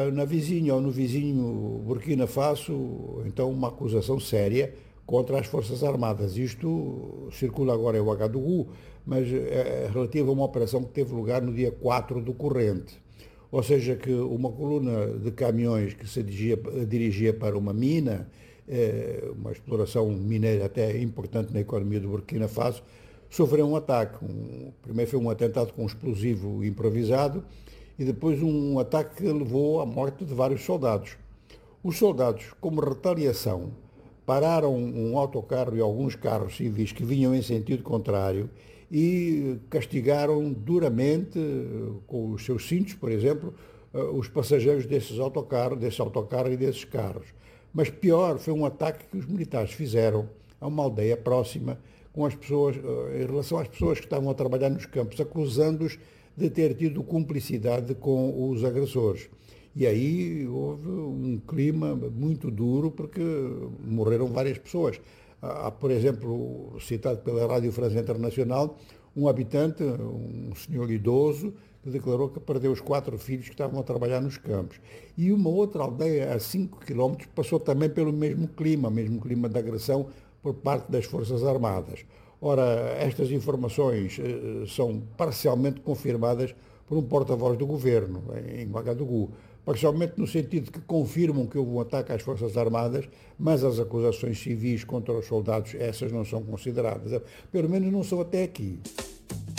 na vizinha ou no vizinho Burkina Faso, então uma acusação séria contra as Forças Armadas. Isto circula agora em Ouagadougou, mas é relativo a uma operação que teve lugar no dia 4 do corrente. Ou seja, que uma coluna de caminhões que se dirigia para uma mina, uma exploração mineira até importante na economia do Burkina Faso, sofreu um ataque. Primeiro foi um atentado com um explosivo improvisado e depois um ataque que levou à morte de vários soldados. Os soldados, como retaliação, pararam um autocarro e alguns carros civis que vinham em sentido contrário e castigaram duramente, com os seus cintos, por exemplo, os passageiros desse autocarro e desses carros. Mas pior foi um ataque que os militares fizeram a uma aldeia próxima com as pessoas, em relação às pessoas que estavam a trabalhar nos campos, acusando-os de ter tido cumplicidade com os agressores. E aí houve um clima muito duro porque morreram várias pessoas. Há, por exemplo, citado pela Rádio França Internacional, um habitante, um senhor idoso, que declarou que perdeu os 4 filhos que estavam a trabalhar nos campos. E uma outra aldeia a 5 quilómetros passou também pelo mesmo clima de agressão por parte das Forças Armadas. Ora, estas informações são parcialmente confirmadas por um porta-voz do governo, em Ouagadougou. Parcialmente no sentido de que confirmam que houve um ataque às Forças Armadas, mas as acusações civis contra os soldados, essas não são consideradas. Pelo menos não são até aqui.